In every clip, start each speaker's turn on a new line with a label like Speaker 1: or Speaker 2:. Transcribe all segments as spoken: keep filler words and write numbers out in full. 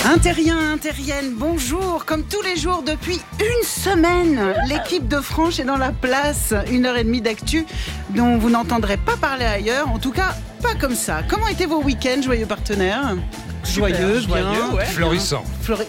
Speaker 1: Intériens, intériennes, bonjour. Comme tous les jours depuis une semaine, l'équipe de Franche est dans la place. Une heure et demie d'actu dont vous n'entendrez pas parler ailleurs. En tout cas, pas comme ça. Comment étaient vos week-ends, joyeux partenaires ? Joyeux,
Speaker 2: Super,
Speaker 1: bien,
Speaker 2: joyeux, ouais.
Speaker 3: Florissant.
Speaker 1: Flori...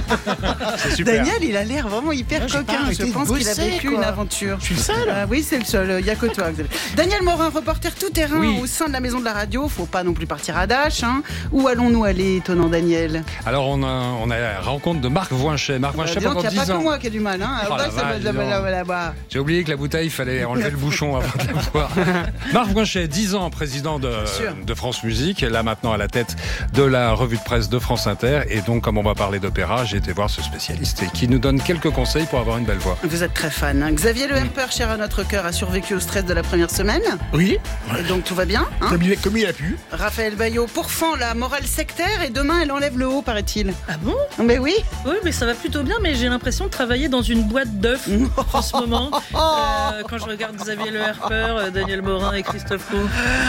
Speaker 3: C'est super.
Speaker 1: Daniel, il a l'air vraiment hyper
Speaker 2: Moi, j'ai
Speaker 1: coquin.
Speaker 2: pas
Speaker 1: Je
Speaker 2: arrêté
Speaker 1: pense
Speaker 2: de
Speaker 1: qu'il a
Speaker 2: bosser,
Speaker 1: vécu
Speaker 2: quoi.
Speaker 1: une aventure.
Speaker 2: Je suis le seul.
Speaker 1: Ah oui, c'est le seul. Il n'y a que toi. Daniel Morin, reporter tout terrain
Speaker 3: Oui.
Speaker 1: au sein de la maison de la radio. Faut pas non plus partir à Dash. Hein. Où allons-nous aller, étonnant Daniel ?
Speaker 3: Alors, on a, on a la rencontre de Marc Voinchet. Marc Voinchet,
Speaker 1: Dis donc,
Speaker 3: pendant
Speaker 1: il n'y a
Speaker 3: dix
Speaker 1: pas
Speaker 3: ans.
Speaker 1: que moi qui ai du mal. Hein.
Speaker 3: Oh, la
Speaker 1: Dash, ça
Speaker 3: vache,
Speaker 1: va-
Speaker 3: dis
Speaker 1: là-
Speaker 3: donc.
Speaker 1: là- là-bas.
Speaker 3: J'ai oublié que la bouteille, il fallait enlever le bouchon avant de la boire. Marc Voinchet, dix ans président de,
Speaker 1: sûr.
Speaker 3: de France Musique, là maintenant à la tête de la revue de presse de France Inter. Et donc, comme on va parler d'opéra, j'ai été voir ce spécialiste et qui nous donne quelques conseils pour avoir une belle voix.
Speaker 1: Vous êtes très fan. Hein. Xavier Le Herper, cher à notre cœur, a survécu au stress de la première semaine.
Speaker 2: Oui,
Speaker 1: Et donc tout va bien. Hein.
Speaker 2: comme, il, comme il a pu.
Speaker 1: Raphaël Baillot, pourfend la morale sectaire et demain elle enlève le haut, paraît-il.
Speaker 4: Ah bon ?
Speaker 1: Mais oui.
Speaker 4: Oui, mais ça va plutôt bien, mais j'ai l'impression de travailler dans une boîte d'œufs en ce moment. Euh, quand je regarde Xavier Le Herper, euh, Daniel Morin et Christophe Roux.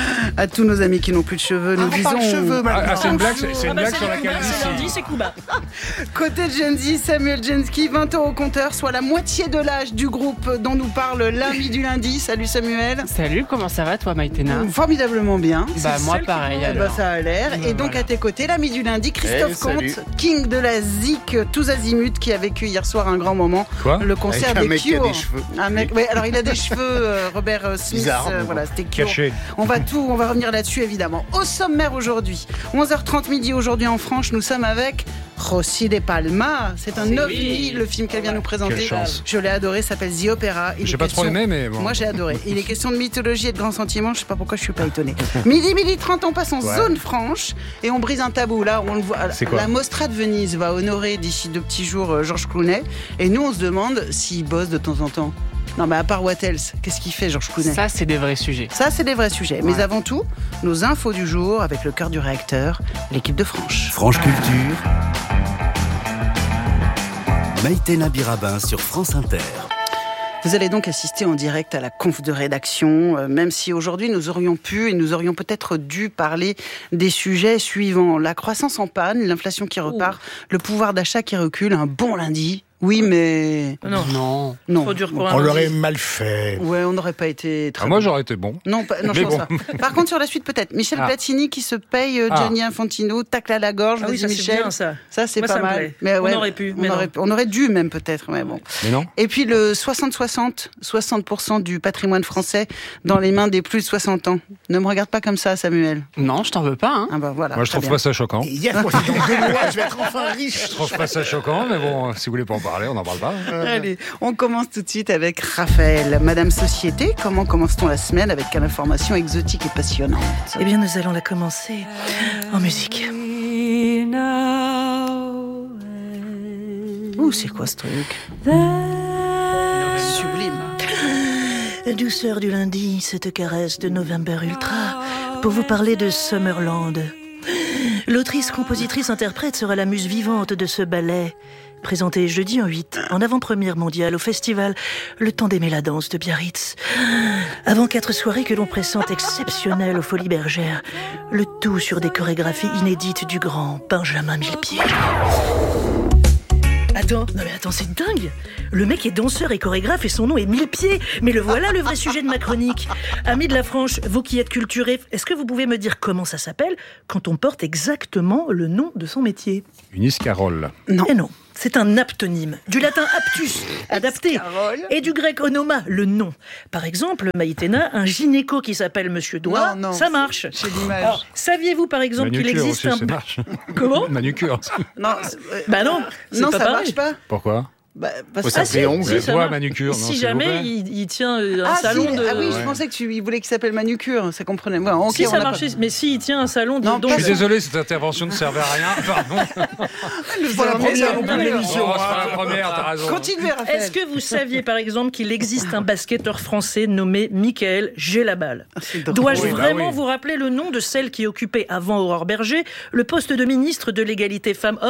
Speaker 1: À tous nos amis qui n'ont plus de cheveux, nous
Speaker 2: Ah, on
Speaker 1: disons.
Speaker 2: parle cheveux,
Speaker 3: Ah,
Speaker 2: maintenant.
Speaker 3: ah, c'est une blague, c'est, c'est
Speaker 4: Ah
Speaker 3: une
Speaker 4: bah,
Speaker 3: blague
Speaker 4: c'est
Speaker 3: sur
Speaker 4: le
Speaker 3: laquelle
Speaker 4: Kuba, c'est lundi, c'est Kuba.
Speaker 1: Côté de Gen Z, Samuel Jensky, vingt ans au compteur, soit la moitié de l'âge du groupe dont nous parle l'ami du lundi. Salut Samuel.
Speaker 5: Salut, comment ça va toi Maïtena ?
Speaker 1: Formidablement bien.
Speaker 5: Bah moi
Speaker 4: celle qui
Speaker 5: pareil
Speaker 1: Eh ben,
Speaker 5: alors.
Speaker 1: ça a l'air.
Speaker 5: Ben,
Speaker 1: Et donc
Speaker 5: voilà.
Speaker 1: à tes côtés, l'ami du lundi, Christophe
Speaker 2: Eh, salut.
Speaker 1: Comte, king de la zik, tous azimuts, qui a vécu hier soir un grand moment.
Speaker 3: Quoi ?
Speaker 1: Le concert
Speaker 2: Avec un
Speaker 1: des
Speaker 2: mec qui a
Speaker 1: Cure.
Speaker 2: des cheveux.
Speaker 1: Un mec, ouais, alors il a des cheveux, euh, Robert euh, Smith.
Speaker 2: Bizarre, mais
Speaker 1: euh,
Speaker 2: bon.
Speaker 1: voilà, c'était Cure.
Speaker 3: Caché.
Speaker 1: On va tout, on va revenir là-dessus évidemment. Au sommaire aujourd'hui, onze heures trente midi aujourd'hui en France, nous sommes avec Rossi de Palma. C'est un ovni, le film qu'elle vient nous présenter.
Speaker 3: Quelle chance.
Speaker 1: Je l'ai adoré, ça s'appelle The Opera. Il
Speaker 3: J'ai
Speaker 1: est
Speaker 3: pas trop
Speaker 1: question-
Speaker 3: aimé, mais bon.
Speaker 1: Moi j'ai adoré. Il est question de mythologie et de grands sentiments, je sais pas pourquoi je suis pas étonnée. Midi, midi trente, on passe en
Speaker 3: Ouais.
Speaker 1: zone franche et on brise un tabou. Là, on le voit.
Speaker 3: C'est quoi
Speaker 1: La Mostra de Venise va honorer d'ici deux petits jours euh, Georges Clooney. Et nous, on se demande s'il bosse de temps en temps. Non, mais à part What Else, qu'est-ce qu'il fait, Georges Clooney ?
Speaker 5: Ça c'est des vrais sujets.
Speaker 1: Ça, c'est des vrais sujets. Mais
Speaker 5: Ouais.
Speaker 1: avant tout, nos infos du jour avec le cœur du réacteur, l'équipe de Franche.
Speaker 6: Franche Culture, Maïtena Birabin sur France Inter.
Speaker 1: Vous allez donc assister en direct à la conf de rédaction, euh, même si aujourd'hui nous aurions pu et nous aurions peut-être dû parler des sujets suivants. La croissance en panne, l'inflation qui repart, le pouvoir d'achat qui recule, un bon lundi. Oui, mais...
Speaker 4: Non,
Speaker 5: Non.
Speaker 1: Non.
Speaker 4: trop dur pour un
Speaker 2: On
Speaker 4: lundi.
Speaker 2: l'aurait mal fait.
Speaker 1: Ouais, on n'aurait pas été très
Speaker 3: Ah, moi,
Speaker 1: bon.
Speaker 3: j'aurais été bon.
Speaker 1: Non, pas, non je
Speaker 3: Mais
Speaker 1: pense
Speaker 3: bon.
Speaker 1: pas. Par contre, sur la suite, peut-être. Michel
Speaker 3: Ah.
Speaker 1: Platini qui se paye euh,
Speaker 3: Ah.
Speaker 1: Gianni Infantino, tacle à la gorge,
Speaker 4: Ah oui,
Speaker 1: vas-y
Speaker 4: ça c'est
Speaker 1: Michel.
Speaker 4: bien ça.
Speaker 1: Ça, c'est
Speaker 4: Moi,
Speaker 1: pas
Speaker 4: ça me
Speaker 1: mal.
Speaker 4: plaît.
Speaker 1: Mais
Speaker 4: On
Speaker 1: ouais,
Speaker 4: aurait pu,
Speaker 1: on
Speaker 4: mais
Speaker 1: aurait,
Speaker 4: non.
Speaker 1: on aurait dû même peut-être, mais bon.
Speaker 3: Mais non.
Speaker 1: Et puis le soixante soixante, soixante pour cent du patrimoine français dans les mains des plus de soixante ans. Ne me regarde pas comme ça, Samuel.
Speaker 5: Non, je t'en veux pas hein.
Speaker 1: Ah bah voilà.
Speaker 3: Moi, je
Speaker 1: très
Speaker 3: trouve
Speaker 1: bien.
Speaker 3: pas ça choquant.
Speaker 2: Et hier, moi, j'étais dans deux mois, je vais être enfin riche.
Speaker 3: Je trouve pas ça choquant, mais bon, si vous voulez pas en parler, on n'en parle pas.
Speaker 1: Allez, on commence tout de suite avec Raphaël. Madame Société, comment commence-t-on la semaine avec une information exotique et passionnante ?
Speaker 4: Eh bien, nous allons la commencer en musique.
Speaker 1: Ouh, c'est quoi ce truc ? Sublime.
Speaker 4: La douceur du lundi, cette caresse de November Ultra, pour vous parler de Summerland. L'autrice, compositrice, interprète sera la muse vivante de ce ballet, présenté jeudi en huit, en avant-première mondiale au festival Le Temps d'aimer la danse de Biarritz. Avant quatre soirées que l'on pressent exceptionnelles aux Folies Bergères, le tout sur des chorégraphies inédites du grand Benjamin Millepied. Attends, non mais attends, c'est dingue. Le mec est danseur et chorégraphe et son nom est Millepied. Mais le voilà le vrai sujet de ma chronique. Amis de la Franche, vous qui êtes culturés, est-ce que vous pouvez me dire comment ça s'appelle quand on porte exactement le nom de son métier ?
Speaker 3: Eunice Carole.
Speaker 1: Non.
Speaker 4: Eh non, c'est un aptonyme. Du latin aptus, adapté.
Speaker 1: Carole.
Speaker 4: Et du grec onoma, le nom. Par exemple, Maïtena, un gynéco qui s'appelle Monsieur Doigt,
Speaker 1: Non, non,
Speaker 4: ça marche.
Speaker 1: J'ai l'image.
Speaker 4: Alors, saviez-vous par exemple qu'il
Speaker 3: Manucure
Speaker 4: existe
Speaker 3: aussi,
Speaker 4: un...
Speaker 3: ça marche.
Speaker 4: Comment ?
Speaker 3: Manucure.
Speaker 1: Non, c'est- euh,
Speaker 4: Bah non, c'est
Speaker 1: non
Speaker 4: pas
Speaker 1: ça
Speaker 4: pareil.
Speaker 1: marche pas.
Speaker 3: Pourquoi ?
Speaker 1: Bah, parce
Speaker 2: Oh,
Speaker 1: que-
Speaker 2: ça
Speaker 4: Ah,
Speaker 2: fait
Speaker 4: si,
Speaker 2: ongle.
Speaker 4: si, ça
Speaker 3: Voix
Speaker 4: marche.
Speaker 3: manucure, non,
Speaker 4: Si
Speaker 3: s'il vous
Speaker 4: jamais
Speaker 3: plaît.
Speaker 4: il, il tient euh, un
Speaker 1: Ah,
Speaker 4: salon
Speaker 1: si,
Speaker 4: de...
Speaker 1: ah oui, je
Speaker 3: Ouais.
Speaker 1: pensais que tu il voulait qu'il s'appelle manucure, ça comprenait. Ouais, ok,
Speaker 4: si
Speaker 1: on
Speaker 4: ça
Speaker 1: l'a
Speaker 4: marchait,
Speaker 1: pas-
Speaker 4: mais si il tient un salon de...
Speaker 1: Non,
Speaker 4: donc-
Speaker 1: pas
Speaker 3: Je suis désolé, cette intervention ne servait à rien. Pardon.
Speaker 1: Le
Speaker 2: pas la
Speaker 1: premier,
Speaker 2: première
Speaker 1: ça
Speaker 2: non
Speaker 1: me
Speaker 2: plus de
Speaker 1: plaît.
Speaker 2: l'émission.
Speaker 3: Oh, c'est pas la première, t'as raison.
Speaker 1: Continuez, Raphaël.
Speaker 4: Est-ce que vous saviez par exemple qu'il existe un basketteur français nommé Michael Gélabal ?
Speaker 1: C'est drôle.
Speaker 4: Dois-je
Speaker 3: Oui, bah
Speaker 4: vraiment
Speaker 3: oui.
Speaker 4: vous rappeler le nom de celle qui occupait avant Aurore Berger le poste de ministre de l'égalité femmes-hommes ?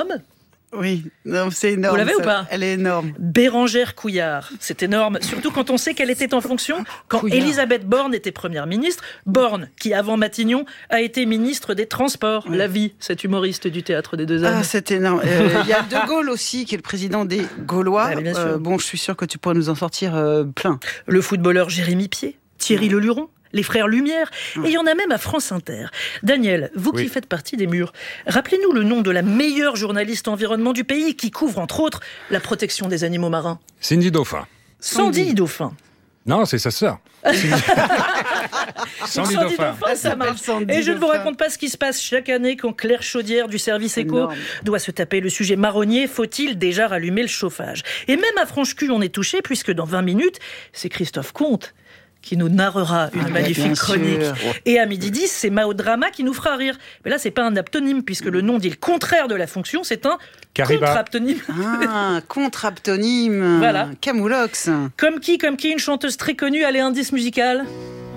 Speaker 1: Oui, non, c'est énorme.
Speaker 4: Vous l'avez
Speaker 1: ça.
Speaker 4: ou pas?
Speaker 1: Elle est énorme.
Speaker 4: Bérangère Couillard. C'est énorme, surtout quand on sait qu'elle était en fonction quand
Speaker 1: Couillard.
Speaker 4: Elisabeth Borne était première ministre. Borne, qui avant Matignon a été ministre des Transports.
Speaker 1: Oui.
Speaker 4: La vie, cet humoriste du théâtre des deux ânes.
Speaker 1: Ah, c'est énorme. Euh, Il y a De Gaulle aussi, qui est le président des Gaulois.
Speaker 4: Ah, bien sûr.
Speaker 1: Euh, bon, je suis sûr que tu pourrais nous en sortir euh, plein.
Speaker 4: Le footballeur Jérémy Pied, Thierry Leluron, les frères Lumière, et il y en a même à France Inter. Daniel, vous
Speaker 3: Oui.
Speaker 4: qui faites partie des murs, rappelez-nous le nom de la meilleure journaliste environnement du pays qui couvre entre autres la protection des animaux marins.
Speaker 3: Cindy Dauphin.
Speaker 4: Sandy Dauphin.
Speaker 3: Non, c'est sa sœur. Sandy
Speaker 4: Sandy
Speaker 3: Dauphin.
Speaker 4: Dauphin, ça marche. Et je ne vous raconte pas ce qui se passe chaque année quand Claire Chaudière du service éco
Speaker 1: Énorme.
Speaker 4: doit se taper le sujet marronnier. Faut-il déjà rallumer le chauffage? Et même à Franche-Cul, on est touché puisque dans vingt minutes, c'est Christophe Comte qui nous narrera une
Speaker 1: Ah,
Speaker 4: magnifique
Speaker 1: bien
Speaker 4: chronique.
Speaker 1: sûr.
Speaker 4: Et à midi dix, c'est Mao Drama qui nous fera rire. Mais là, c'est pas un aptonyme puisque le nom dit le contraire de la fonction, c'est un
Speaker 3: Cariba.
Speaker 4: contre-aptonyme.
Speaker 1: Ah, contre-aptonyme.
Speaker 4: Voilà.
Speaker 1: Camoulox.
Speaker 4: Comme qui, comme qui, une chanteuse très connue, allez, indice musical.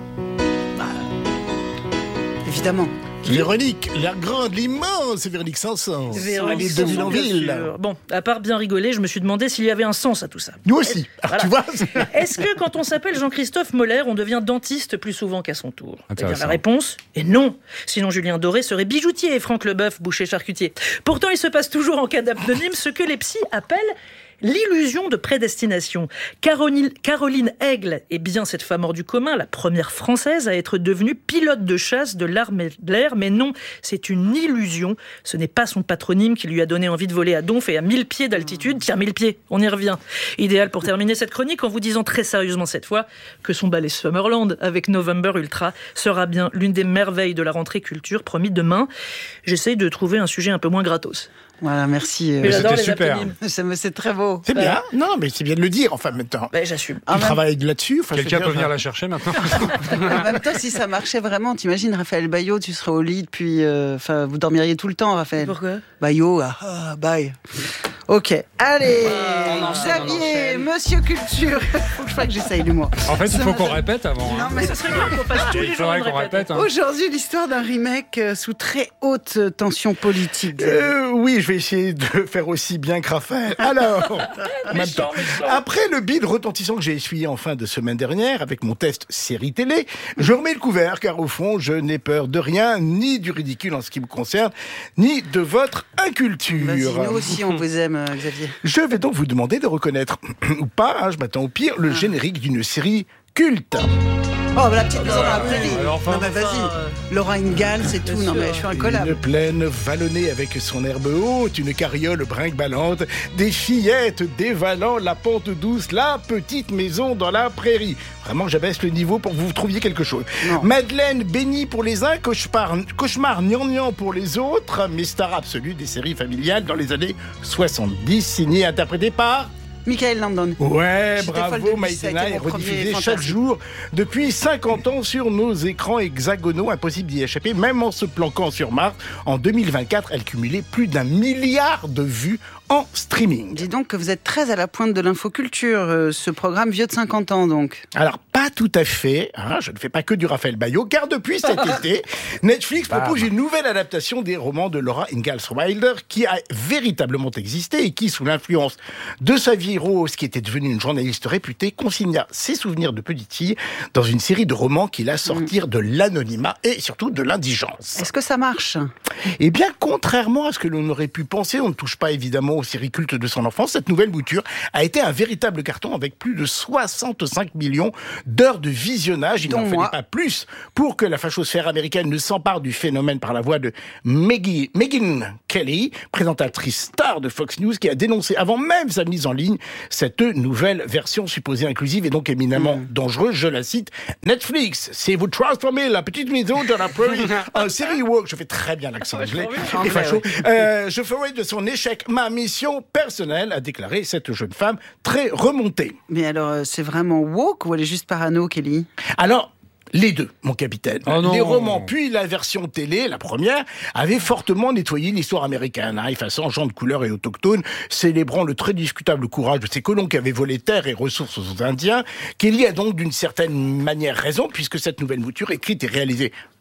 Speaker 1: Évidemment.
Speaker 2: Véronique, la grande, l'immense Véronique Sanson. Elle est de
Speaker 4: Sanson, bien
Speaker 2: Villenville.
Speaker 4: sûr. Bon, à part bien rigoler, je me suis demandé s'il y avait un sens à tout ça.
Speaker 2: Nous aussi. Alors, tu vois,
Speaker 4: Est-ce que quand on s'appelle Jean-Christophe Moller, on devient dentiste plus souvent qu'à son tour? Eh bien,
Speaker 3: Intéressant.
Speaker 4: la réponse est non. Sinon, Julien Doré serait bijoutier et Franck Leboeuf boucher charcutier. Pourtant, il se passe toujours en cas d'aptonyme ce que les psys appellent l'illusion de prédestination. Caroline, Caroline Aigle est bien cette femme hors du commun, la première française à être devenue pilote de chasse de l'armée de l'air, mais non, c'est une illusion. Ce n'est pas son patronyme qui lui a donné envie de voler à donf et à mille pieds d'altitude. Tiens, mille pieds, on y revient. Idéal pour terminer cette chronique en vous disant très sérieusement cette fois que son ballet Summerland avec November Ultra sera bien l'une des merveilles de la rentrée culture promis demain. J'essaye de trouver un sujet un peu moins gratos.
Speaker 1: Voilà, merci. euh,
Speaker 4: Mais j'adore
Speaker 3: c'était
Speaker 4: les
Speaker 3: super.
Speaker 4: aptonymes.
Speaker 1: Ça me c'est très beau.
Speaker 2: c'est bien. Non, mais c'est bien de le dire. Enfin, maintenant,
Speaker 4: Ben, j'assume.
Speaker 1: En
Speaker 2: tu
Speaker 1: même-
Speaker 2: travailles là-dessus. Enfin,
Speaker 3: Quelqu'un
Speaker 2: je veux
Speaker 3: peut
Speaker 2: dire,
Speaker 3: venir la chercher maintenant?
Speaker 1: En même temps, si ça marchait vraiment, t'imagines, Raphaël Baillot, tu serais au lit depuis. euh, Enfin, vous dormiriez tout le temps, Raphaël.
Speaker 4: Pourquoi?
Speaker 1: Baillot, ah, ah, bye. Ok, allez,
Speaker 5: on enchaîne, on
Speaker 1: Xavier,
Speaker 5: enchaîne.
Speaker 1: Monsieur Culture. Faut que je fasse que j'essaye l'humour.
Speaker 3: En fait, il
Speaker 1: Ça
Speaker 3: faut
Speaker 1: m'a-
Speaker 3: qu'on répète avant.
Speaker 1: Non,
Speaker 3: hein.
Speaker 1: mais
Speaker 4: Ça serait bien qu'on fasse tous les
Speaker 3: Il
Speaker 4: jours
Speaker 3: faudrait
Speaker 4: une
Speaker 3: qu'on
Speaker 4: répète.
Speaker 3: répète. hein.
Speaker 1: aujourd'hui, l'histoire d'un remake euh, sous très haute tension politique.
Speaker 2: Euh, oui, je vais essayer de faire aussi bien que Raphaël. Alors, en même temps, après le bide retentissant que j'ai essuyé en fin de semaine dernière avec mon test série télé, je remets le couvert car au fond, je n'ai peur de rien, ni du ridicule en ce qui me concerne, ni de votre inculture.
Speaker 1: Vas-y, nous aussi, on vous aime, euh, Xavier.
Speaker 2: Je vais donc vous demander de reconnaître, ou pas, hein, je m'attends au pire, le générique d'une série culte.
Speaker 1: Oh, la petite maison dans la prairie.
Speaker 3: alors enfin.
Speaker 1: Non, mais vas-y. Laura Ingalls, c'est tout. Non, mais je suis
Speaker 2: Une
Speaker 1: incollable.
Speaker 2: plaine vallonnée avec son herbe haute, une carriole brinque-ballante, des fillettes dévalant la pente douce, la petite maison dans la prairie. Vraiment, j'abaisse le niveau pour que vous trouviez quelque chose.
Speaker 1: Non.
Speaker 2: Madeleine bénie pour les uns, cauchemar, cauchemar gnangnan pour les autres, mais star absolue des séries familiales dans les années soixante-dix, signée et interprétée par...
Speaker 1: Michael Landon.
Speaker 2: Ouais,
Speaker 1: J'étais folle
Speaker 2: bravo
Speaker 1: de lui, ça a été
Speaker 2: Maïtena, est
Speaker 1: mon premier
Speaker 2: rediffusée chaque
Speaker 1: fantasme.
Speaker 2: jour depuis cinquante ans sur nos écrans hexagonaux, impossible d'y échapper, même en se planquant sur Mars. En deux mille vingt-quatre, elle cumulait plus d'un milliard de vues en streaming.
Speaker 1: Dis donc que vous êtes très à la pointe de l'infoculture, euh, ce programme vieux de cinquante ans donc.
Speaker 2: Alors, pas tout à fait, hein, je ne fais pas que du Raphaël Baillot, car depuis cet été, Netflix propose une nouvelle adaptation des romans de Laura Ingalls Wilder, qui a véritablement existé et qui, sous l'influence de sa vie rose, qui était devenue une journaliste réputée, consigna ses souvenirs de petite fille dans une série de romans qui la sortirent de l'anonymat et surtout de l'indigence.
Speaker 1: Est-ce que ça marche?
Speaker 2: Eh bien, contrairement à ce que l'on aurait pu penser, on ne touche pas évidemment aux séries cultes de son enfance. Cette nouvelle mouture a été un véritable carton avec plus de soixante-cinq millions d'heures de visionnage. Il
Speaker 1: Dont
Speaker 2: n'en fallait
Speaker 1: moi.
Speaker 2: pas plus pour que la fachosphère américaine ne s'empare du phénomène par la voix de Maggie, Megyn Kelly, présentatrice star de Fox News, qui a dénoncé avant même sa mise en ligne cette nouvelle version supposée inclusive et donc éminemment
Speaker 1: Mm.
Speaker 2: dangereuse. Je la cite. Netflix, c'est vous transformer la petite maison de la prairie en série woke. Je fais très bien l'accent anglais. Et facho. Euh, je ferai de son échec ma mission personnelle, a déclaré cette jeune femme très remontée.
Speaker 1: Mais alors, euh, c'est vraiment woke ou elle est juste parano, Kelly?
Speaker 2: Alors, les deux, mon capitaine.
Speaker 3: Oh non.
Speaker 2: Les romans, puis la version télé, la première, avaient fortement nettoyé l'histoire américaine, hein, effaçant gens de couleur et autochtones, célébrant le très discutable courage de ces colons qui avaient volé terre et ressources aux Indiens. Kelly a donc d'une certaine manière raison, puisque cette nouvelle mouture, écrite et réalisée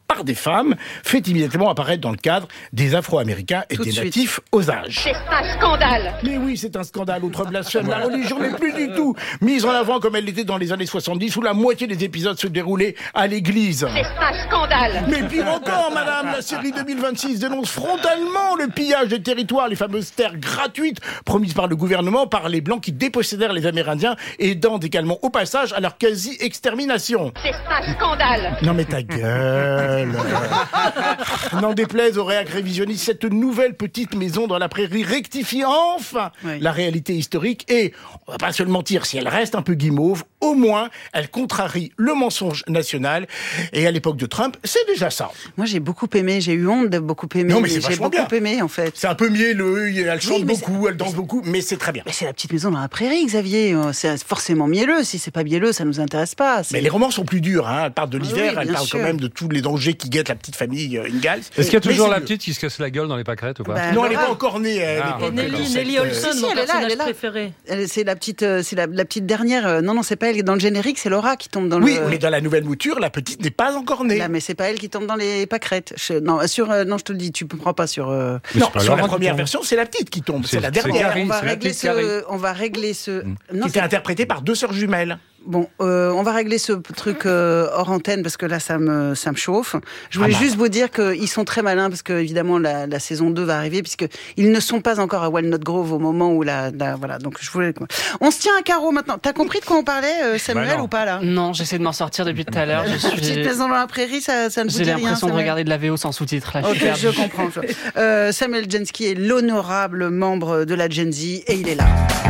Speaker 2: par des femmes fait immédiatement apparaître dans le cadre des Afro-Américains et
Speaker 1: Tout
Speaker 2: des
Speaker 1: de suite.
Speaker 2: natifs aux âges.
Speaker 7: C'est un scandale.
Speaker 2: Mais oui, c'est un scandale, autre blasphème. La religion n'est plus du tout mise en avant comme elle l'était dans les années soixante-dix, où la moitié des épisodes se déroulaient à l'église.
Speaker 7: C'est un scandale.
Speaker 2: Mais pire encore, madame, la série deux mille vingt-six dénonce frontalement le pillage des territoires, les fameuses terres gratuites promises par le gouvernement, par les Blancs qui dépossédèrent les Amérindiens, aidant également au passage à leur quasi-extermination.
Speaker 7: C'est un scandale.
Speaker 2: Non mais ta gueule. N'en déplaise aux réacs révisionnistes, cette nouvelle petite maison dans la prairie rectifie enfin
Speaker 1: Oui.
Speaker 2: la réalité historique et, on va pas se le mentir, si elle reste un peu guimauve, au moins elle contrarie le mensonge national et à l'époque de Trump, c'est déjà ça.
Speaker 1: Moi, j'ai beaucoup aimé, j'ai eu honte de beaucoup aimer,
Speaker 2: Non, mais c'est
Speaker 1: j'ai
Speaker 2: vachement
Speaker 1: beaucoup
Speaker 2: bien.
Speaker 1: aimé en fait.
Speaker 2: C'est un peu mielleux, elle chante
Speaker 1: mais
Speaker 2: beaucoup, elle danse beaucoup, mais c'est très bien.
Speaker 1: Mais c'est la petite maison dans la prairie, Xavier. Euh, C'est forcément mielleux. Si c'est pas mielleux, ça nous intéresse pas. C'est-
Speaker 2: Mais les romans sont plus durs, hein. Elle parle de l'hiver,
Speaker 1: oui,
Speaker 2: elle
Speaker 1: bien
Speaker 2: parle
Speaker 1: sûr.
Speaker 2: quand même de tous les dangers qui guettent la petite famille euh, Ingalls.
Speaker 3: Est-ce qu'il y a
Speaker 2: Mais
Speaker 3: toujours
Speaker 2: c'est
Speaker 3: la
Speaker 2: mieux.
Speaker 3: petite qui se casse la gueule dans les pâquerettes ou pas?
Speaker 1: Bah,
Speaker 2: Non, elle n'est
Speaker 1: Laura.
Speaker 2: pas encore née à
Speaker 3: Ah,
Speaker 2: l'époque.
Speaker 3: ok,
Speaker 4: Et
Speaker 2: dans
Speaker 4: Nelly,
Speaker 2: cette,
Speaker 4: Nelly
Speaker 2: euh,
Speaker 4: Olson,
Speaker 1: si,
Speaker 4: mon
Speaker 1: elle est là,
Speaker 4: personnage
Speaker 1: elle est là.
Speaker 4: préféré.
Speaker 1: Elle- C'est la petite, euh, c'est la, la petite dernière. euh, Non, non, c'est pas elle. Dans le générique, c'est Laura qui tombe dans
Speaker 2: Oui,
Speaker 1: le.
Speaker 2: mais dans la nouvelle mouture, la petite n'est pas encore née.
Speaker 1: Là, mais c'est pas elle qui tombe dans les pâquerettes. Je- Non, sur, euh, non, je te le dis, tu ne prends pas sur. euh,
Speaker 3: Mais
Speaker 2: Non,
Speaker 3: c'est pas
Speaker 2: sur
Speaker 3: Laura
Speaker 2: la
Speaker 3: qui
Speaker 2: première
Speaker 3: tombe.
Speaker 2: version, c'est la petite qui tombe. C'est
Speaker 3: C'est-
Speaker 2: la
Speaker 3: c'est
Speaker 2: dernière.
Speaker 3: Carrie,
Speaker 1: on va
Speaker 3: c'est la
Speaker 1: régler
Speaker 3: petite Carrie.
Speaker 1: ce. On va régler ce. Non,
Speaker 2: Qui
Speaker 1: c'est-
Speaker 2: était interprétée par deux sœurs jumelles.
Speaker 1: Bon, euh, on va régler ce truc euh, hors antenne parce que là, ça me, ça me chauffe. Je voulais
Speaker 2: Ah bah.
Speaker 1: juste vous dire qu'ils sont très malins parce que évidemment la, la saison deux va arriver puisque ils ne sont pas encore à Walnut Grove au moment où la, la- voilà. Donc je voulais. On se tient à carreau maintenant. T'as compris de quoi on parlait, euh, Samuel,
Speaker 3: Bah non.
Speaker 1: ou pas là?
Speaker 5: Non, j'essaie de m'en sortir depuis tout à l'heure. Je
Speaker 1: Petite
Speaker 5: suis...
Speaker 1: maison dans la prairie, ça, ça ne vous
Speaker 5: J'ai
Speaker 1: dit rien.
Speaker 5: l'impression de
Speaker 1: Samuel
Speaker 5: regarder de la V O sans sous-titres. Là, je suis
Speaker 1: Ok,
Speaker 5: perdu.
Speaker 1: je comprends. je- Euh, Samuel Jensky est l'honorable membre de la Gen Z et il est là.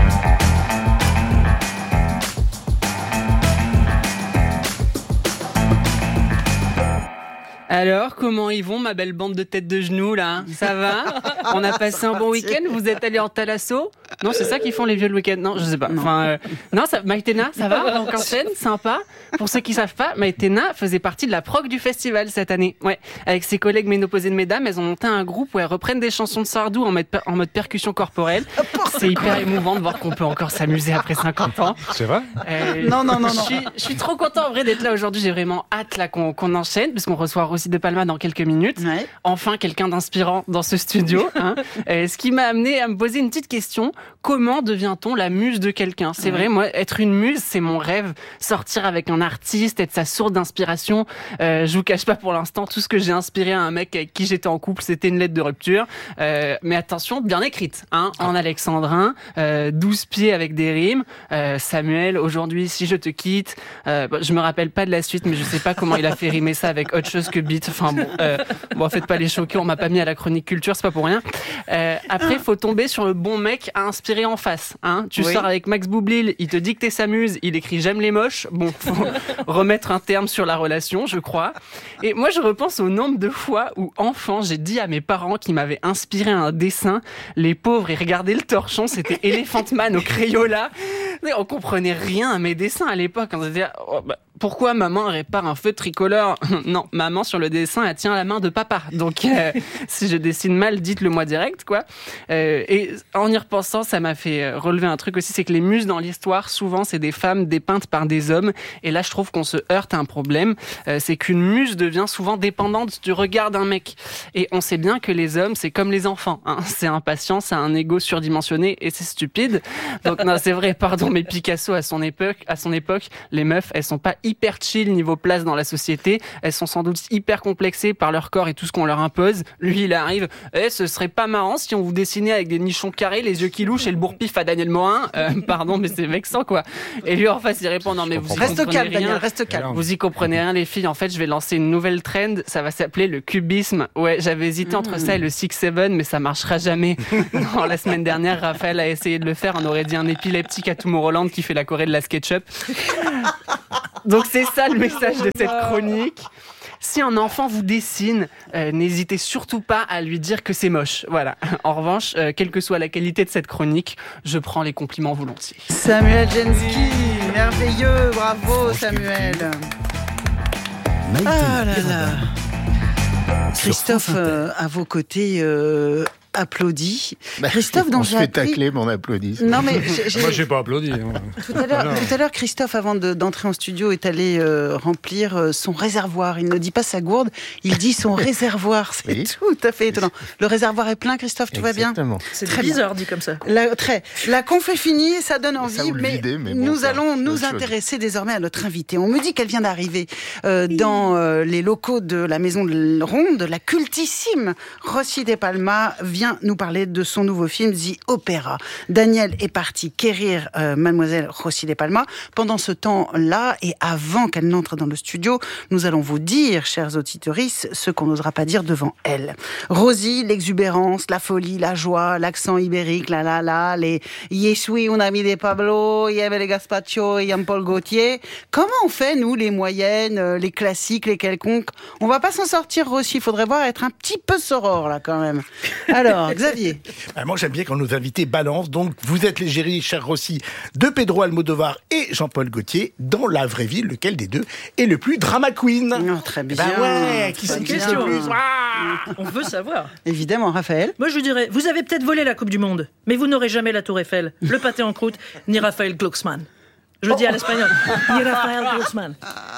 Speaker 5: Alors, comment ils vont, ma belle bande de têtes de genoux, là? Ça va? On a passé un bon week-end? Vous êtes allés en thalasso? Non, c'est ça qu'ils font les vieux le week-end? Non, je sais pas. Enfin, euh, non, ça, Maïtena, ça va? Donc en scène, sympa. Pour ceux qui savent pas, Maïtena faisait partie de la prog du festival cette année. Ouais. Avec ses collègues ménopausés de mesdames, elles ont monté un groupe où elles reprennent des chansons de Sardou en mode, en mode percussion corporelle. C'est hyper émouvant de voir qu'on peut encore s'amuser après cinquante ans.
Speaker 3: C'est vrai?
Speaker 5: Euh,
Speaker 1: Non, non, non,
Speaker 5: Je
Speaker 1: non.
Speaker 5: suis, je suis trop content en vrai d'être là aujourd'hui. J'ai vraiment hâte là qu'on qu'on enchaîne parce qu'on reçoit Rosy de Palma dans quelques minutes.
Speaker 1: Ouais.
Speaker 5: Enfin, quelqu'un d'inspirant dans ce studio. Hein. Euh, ce qui m'a amené à me poser une petite question. Comment devient-on la muse de quelqu'un? C'est vrai, moi, être une muse, c'est mon rêve. Sortir avec un artiste, être sa source d'inspiration. Euh, je vous cache pas pour l'instant, tout ce que j'ai inspiré à un mec avec qui j'étais en couple, c'était une lettre de rupture. Euh, mais attention, bien écrite, hein, en alexandrin, euh, douze pieds avec des rimes. Euh, Samuel, aujourd'hui, si je te quitte, euh, bon, je me rappelle pas de la suite, mais je sais pas comment il a fait rimer ça avec autre chose que beat. Enfin bon, euh, bon, faites pas les choquer, on m'a pas mis à la chronique culture, c'est pas pour rien. Euh, après, faut tomber sur le bon mec à inspirer en face. Hein. Tu
Speaker 1: Oui.
Speaker 5: sors avec Max Boublil, il te dit que t'es sa muse, il écrit j'aime les moches. Bon, faut remettre un terme sur la relation, je crois. Et moi, je repense au nombre de fois où, enfant, j'ai dit à mes parents qu'ils m'avaient inspiré un dessin. Les pauvres, ils regardaient le torchon, c'était Elephant Man au Crayola. On comprenait rien à mes dessins à l'époque. On se disait, oh, bah, pourquoi maman répare un feu tricolore? Non, maman sur le dessin, elle tient la main de papa. Donc, euh, si je dessine mal, dites-le moi direct, quoi. Euh, et en y repensant, ça m'a fait relever un truc aussi, c'est que les muses dans l'histoire, souvent, c'est des femmes dépeintes par des hommes. Et là, je trouve qu'on se heurte à un problème. Euh, c'est qu'une muse devient souvent dépendante du regard d'un mec. Et on sait bien que les hommes, c'est comme les enfants. Hein. C'est impatient, c'est un ego surdimensionné et c'est stupide. Donc, non, c'est vrai, pardon, mais Picasso, à son époque, à son époque, les meufs, elles sont pas hyper chill niveau place dans la société. Elles sont sans doute hyper complexées par leur corps et tout ce qu'on leur impose. Lui, il arrive, eh, ce serait pas marrant si on vous dessinait avec des nichons carrés, les yeux qui louchent et le bourre-pif à Daniel Morin. Euh, pardon, mais c'est vexant, quoi. Et lui, en face, il répond, non, mais vous y
Speaker 1: Reste
Speaker 5: comprenez
Speaker 1: calme,
Speaker 5: rien.
Speaker 1: Daniel, reste calme.
Speaker 5: Vous y comprenez rien, les filles. En fait, je vais lancer une nouvelle trend. Ça va s'appeler le cubisme. Ouais, j'avais hésité entre ça et le six sept, mais ça marchera jamais. Non, la semaine dernière, Raphaël a essayé de le faire. On aurait dit un épileptique à Tomorrowland qui fait la Corée de la SketchUp. Donc, c'est ça le message de cette chronique. Si un enfant vous dessine, euh, n'hésitez surtout pas à lui dire que c'est moche. Voilà. En revanche, euh, quelle que soit la qualité de cette chronique, je prends les compliments volontiers.
Speaker 1: Samuel Jensky, merveilleux, bravo Samuel.
Speaker 6: Maïtena
Speaker 1: Ah là là.
Speaker 6: Birabin. Sur
Speaker 1: Christophe,
Speaker 6: France Inter.
Speaker 1: euh, à vos côtés, euh, applaudit. Bah, Christophe, dont
Speaker 2: on
Speaker 1: j'ai
Speaker 2: se fait
Speaker 1: appris...
Speaker 2: tacler, mais on applaudit.
Speaker 1: Non, mais j'ai, j'ai...
Speaker 3: Moi, j'ai pas applaudi.
Speaker 1: Tout à l'heure, tout à l'heure Christophe, avant de, d'entrer en studio, est allé euh, remplir euh, son réservoir. Il ne dit pas sa gourde, il dit son réservoir. C'est oui. tout à fait étonnant. Le réservoir est plein, Christophe, tout
Speaker 2: Exactement.
Speaker 1: va bien?
Speaker 4: C'est très bizarre, dit comme ça.
Speaker 1: La, très. La conf est finie, ça donne envie,
Speaker 2: ça
Speaker 1: mais,
Speaker 2: vider, mais bon,
Speaker 1: nous
Speaker 2: ça,
Speaker 1: allons nous intéresser chose. désormais à notre invitée. On me dit qu'elle vient d'arriver euh, oui. dans euh, les locaux de la Maison de Ronde. La cultissime Rossi De Palma vient nous parler de son nouveau film The Opera. Daniel est parti quérir euh, mademoiselle Rossi De Palma. Pendant ce temps-là, et avant qu'elle n'entre dans le studio, nous allons vous dire, chers auditeuristes, ce qu'on n'osera pas dire devant elle. Rosie, l'exubérance, la folie, la joie, l'accent ibérique, la la la, les Je suis un ami de Pablo, Yves Gaspacho et Jean-Paul Gaultier. Comment on fait, nous, les moyennes, les classiques, les quelconques? On va pas s'en sortir, Rossi. Il faudrait voir être un petit peu soror, là, quand même. Alors, Xavier.
Speaker 2: Ben moi, j'aime bien quand nos invités balancent. Donc, vous êtes l'égérie, cher Rossi, de Pedro Almodovar et Jean-Paul Gaultier. Dans la vraie vie, lequel des deux est le plus drama queen?
Speaker 1: Non, très bien.
Speaker 2: Ben ouais, qui c'est qui est le plus?
Speaker 4: Ah, on veut savoir.
Speaker 1: Évidemment, Raphaël.
Speaker 4: Moi, je vous dirais, vous avez peut-être volé la Coupe du Monde, mais vous n'aurez jamais la Tour Eiffel, le pâté en croûte, ni Raphaël Glucksmann. Je le dis à l'espagnol. Ni Raphaël Glucksmann.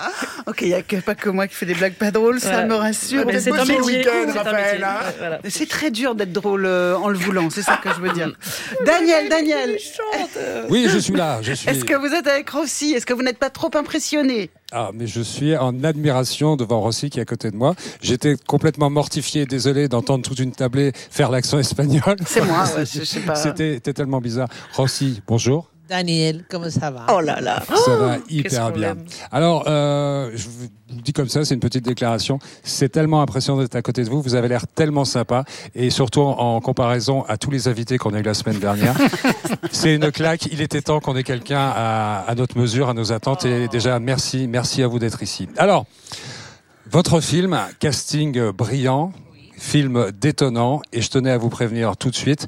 Speaker 1: Ok, il n'y a que, pas que moi qui fais des blagues pas drôles, ça voilà. me rassure.
Speaker 4: Ouais, c'est un métier,
Speaker 2: week-end,
Speaker 4: c'est
Speaker 2: Raphaël.
Speaker 4: un métier. Voilà.
Speaker 1: C'est très dur d'être drôle euh, en le voulant, c'est ça que je veux dire. Daniel, Daniel.
Speaker 3: Oui, je suis là. Je suis...
Speaker 1: Est-ce que vous êtes avec Rossi? Est-ce que vous n'êtes pas trop impressionné?
Speaker 3: Ah, mais je suis en admiration devant Rossi qui est à côté de moi. J'étais complètement mortifié, désolé d'entendre toute une tablée faire l'accent espagnol.
Speaker 1: C'est moi, ouais, je sais pas.
Speaker 3: C'était, c'était tellement bizarre. Rossi, bonjour.
Speaker 8: Daniel, comment ça va?
Speaker 1: Oh là là.
Speaker 3: Ça
Speaker 1: oh,
Speaker 3: va hyper bien. L'aime. Alors, euh, je vous dis comme ça, c'est une petite déclaration. C'est tellement impressionnant d'être à côté de vous. Vous avez l'air tellement sympa. Et surtout, en comparaison à tous les invités qu'on a eu la semaine dernière, c'est une claque. Il était temps qu'on ait quelqu'un à, à notre mesure, à nos attentes. Et déjà, merci, merci à vous d'être ici. Alors, votre film, casting brillant, film détonnant. Et je tenais à vous prévenir tout de suite.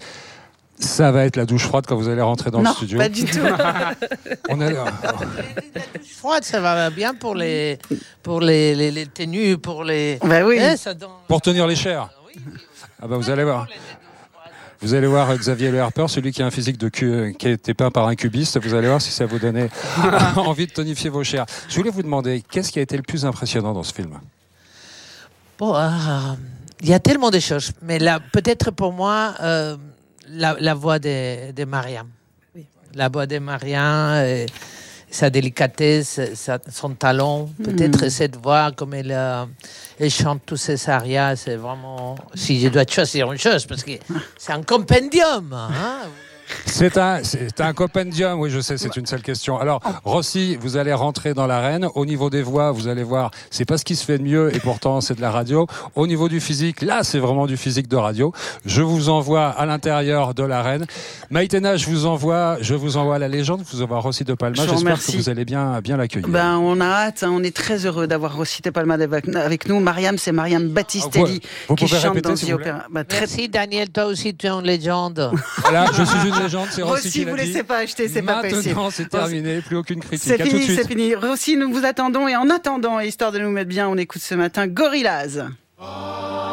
Speaker 3: Ça va être la douche froide quand vous allez rentrer dans
Speaker 1: non,
Speaker 3: le studio.
Speaker 1: Non, pas du tout.
Speaker 3: On a...
Speaker 8: La douche froide, ça va bien pour les, pour les, les, les tenues, pour les...
Speaker 1: Bah oui.
Speaker 8: Eh, ça donne...
Speaker 3: Pour tenir les chairs. Ah bah vous allez voir. Vous allez voir Xavier Le Harper, celui qui a un physique de cu... qui a été peint par un cubiste. Vous allez voir si ça vous donnait envie de tonifier vos chairs. Je voulais vous demander, qu'est-ce qui a été le plus impressionnant dans ce film?
Speaker 8: Bon, euh, il y a tellement de choses. Mais là, peut-être pour moi... Euh, La, la voix de, de Mariam. Oui. La voix de Mariam, euh, sa délicatesse, sa, son talent. Peut-être mmh. cette voix, comme elle, euh, elle chante tous ses arias, c'est vraiment... Si je dois choisir une chose, parce que c'est un compendium. Hein.
Speaker 3: C'est un, c'est un compendium, oui, je sais, c'est une seule question. Alors, Rossi, vous allez rentrer dans l'arène. Au niveau des voix, vous allez voir, c'est pas ce qui se fait de mieux, et pourtant, c'est de la radio. Au niveau du physique, là, c'est vraiment du physique de radio. Je vous envoie à l'intérieur de l'arène. Maïtena, je vous envoie, je vous envoie la légende, je vous envoie Rossi De Palma. J'espère remercie. que vous allez bien, bien l'accueillir.
Speaker 1: Ben, on a hâte, hein, on est très heureux d'avoir Rossi De Palma avec nous. Mariam, c'est Mariam Battistelli
Speaker 3: vous, vous
Speaker 1: qui chante
Speaker 3: répéter,
Speaker 1: dans
Speaker 3: si
Speaker 1: The Opera. Ben, très...
Speaker 8: Merci Daniel, toi aussi tu es une légende.
Speaker 3: Voilà, je suis une légende, c'est Rossi, Rossi qui l'a
Speaker 1: vous
Speaker 3: dit.
Speaker 1: laissez pas acheter, c'est pas possible.
Speaker 3: Maintenant, c'est terminé, plus aucune critique.
Speaker 1: C'est
Speaker 3: à
Speaker 1: fini,
Speaker 3: tout de suite.
Speaker 1: c'est fini. Rossi, nous vous attendons et en attendant, histoire de nous mettre bien, on écoute ce matin Gorillaz. Oh.